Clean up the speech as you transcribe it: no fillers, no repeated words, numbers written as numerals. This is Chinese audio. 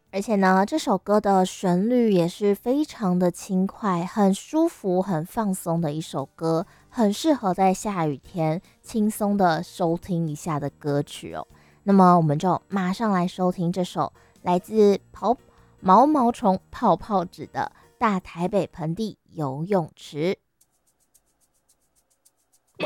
而且呢，这首歌的旋律也是非常的轻快，很舒服、很放松的一首歌，很适合在下雨天轻松的收听一下的歌曲哦。那么，我们就马上来收听这首来自毛毛虫泡泡纸的《大台北盆地游泳池》。